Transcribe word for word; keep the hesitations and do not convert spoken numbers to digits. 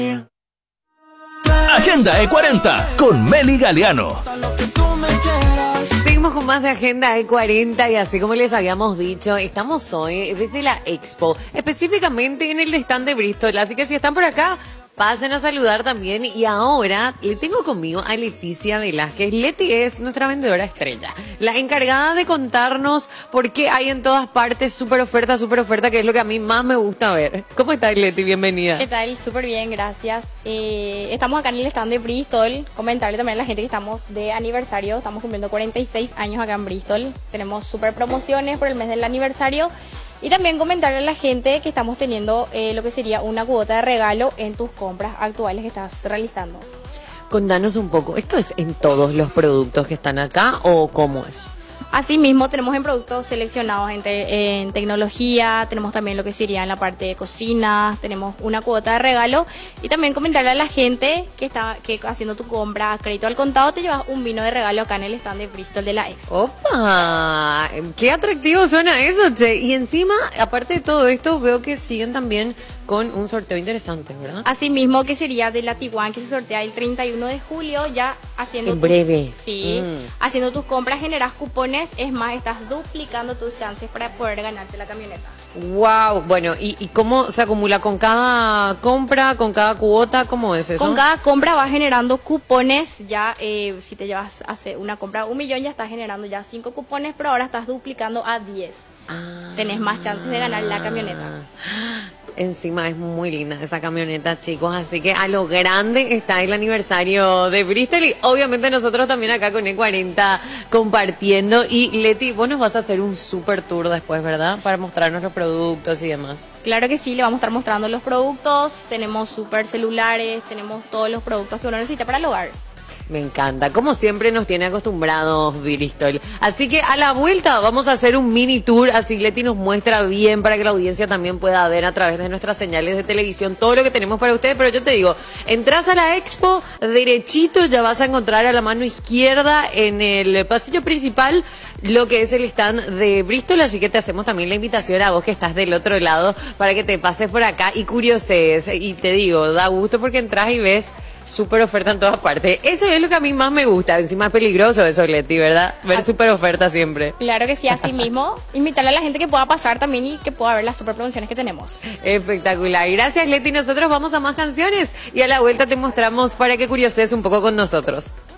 Agenda E cuarenta con Meli Galeano. Seguimos con más de Agenda E cuarenta y así como les habíamos dicho, estamos hoy desde la Expo, específicamente en el stand de Bristol, así que si están por acá, pasen a saludar también. Y ahora le tengo conmigo a Leticia Velázquez. Leti es nuestra vendedora estrella, la encargada de contarnos por qué hay en todas partes súper oferta, súper oferta, que es lo que a mí más me gusta ver. ¿Cómo estás, Leti? Bienvenida. ¿Qué tal? Súper bien, gracias. Eh, estamos acá en el stand de Bristol. Comentarle también a la gente que estamos de aniversario. Estamos cumpliendo cuarenta y seis años acá en Bristol. Tenemos súper promociones por el mes del aniversario. Y también comentarle a la gente que estamos teniendo eh, lo que sería una cuota de regalo en tus compras actuales que estás realizando. Contanos un poco, ¿esto es en todos los productos que están acá o cómo es? Asimismo, tenemos en productos seleccionados en, te en tecnología, tenemos también lo que sería en la parte de cocina, tenemos una cuota de regalo y también comentarle a la gente que está que haciendo tu compra a crédito al contado te llevas un vino de regalo acá en el stand de Bristol de la Expo. ¡Opa! ¡Qué atractivo suena eso, che! Y encima, aparte de todo esto, veo que siguen también con un sorteo interesante, ¿verdad? Asimismo, que sería de la Tiguan, que se sortea el treinta y uno de julio, ya haciendo... En breve. Sí, mm. haciendo tus compras generas cupones, es más, estás duplicando tus chances para poder ganarte la camioneta. ¡Wow! Bueno, ¿y, y cómo se acumula con cada compra, con cada cuota? ¿Cómo es eso? Con cada compra vas generando cupones, ya eh, si te llevas a hacer una compra de un millón ya estás generando ya cinco cupones, pero ahora estás duplicando a diez. Ah. Tenés más chances de ganar la camioneta. Encima es muy linda esa camioneta, chicos, así que a lo grande está el aniversario de Bristol y obviamente nosotros también acá con E cuarenta compartiendo. Y Leti, vos nos vas a hacer un super tour después, ¿verdad? Para mostrarnos los productos y demás. Claro que sí, le vamos a estar mostrando los productos, tenemos super celulares, tenemos todos los productos que uno necesita para el hogar. Me encanta, como siempre nos tiene acostumbrados Bristol. Así que a la vuelta vamos a hacer un mini tour, así Leti nos muestra bien para que la audiencia también pueda ver a través de nuestras señales de televisión todo lo que tenemos para ustedes. Pero yo te digo, entras a la Expo, derechito ya vas a encontrar a la mano izquierda en el pasillo principal lo que es el stand de Bristol, así que te hacemos también la invitación a vos que estás del otro lado para que te pases por acá y curioses. Y te digo, da gusto porque entras y ves súper oferta en todas partes. Eso es lo que a mí más me gusta. Encima es peligroso eso, Leti, ¿verdad? Ver súper oferta siempre. Claro que sí, así mismo. Invitarle a la gente que pueda pasar también y que pueda ver las super promociones que tenemos. Espectacular. Gracias, Leti. Nosotros vamos a más canciones y a la vuelta te mostramos para que curioses un poco con nosotros.